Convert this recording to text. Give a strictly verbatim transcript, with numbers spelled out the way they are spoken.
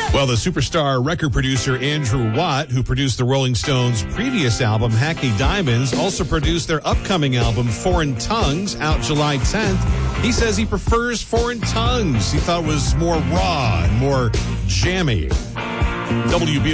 Well, the superstar record producer Andrew Watt, who produced the Rolling Stones' previous album, Hackney Diamonds, also produced their upcoming album, Foreign Tongues, out July tenth. He says he prefers Foreign Tongues. He thought it was more raw and more jammy. W B